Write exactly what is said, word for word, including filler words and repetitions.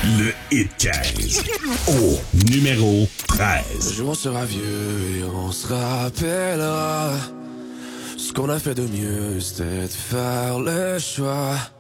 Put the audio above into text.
Le Hit quinze, au numéro treize. Un jour on sera vieux et on se rappellera. Ce qu'on a fait de mieux, c'était de faire le choix